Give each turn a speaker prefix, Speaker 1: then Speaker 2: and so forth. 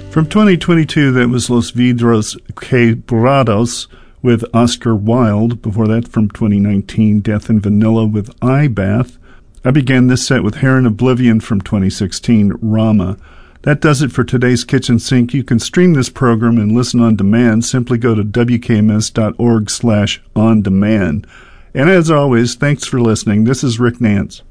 Speaker 1: From 2022, that was Los Vidros Quebrados with Oscar Wilde. Before that, from 2019, Death and Vanilla with I Bath. I began this set with Heron Oblivion from 2016, Rama. That does it for today's Kitchen Sink. You can stream this program and listen on demand. Simply go to wkms.org/on-demand. And as always, thanks for listening. This is Rick Nance.